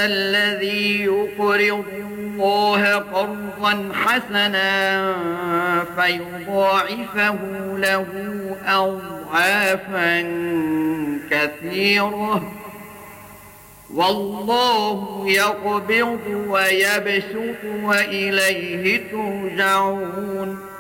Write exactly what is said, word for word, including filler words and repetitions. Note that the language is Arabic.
الذي يقرض الله قرضا حسنا فيضاعفه له أضعافا كثيرة والله يقبض ويبسط وإليه ترجعون.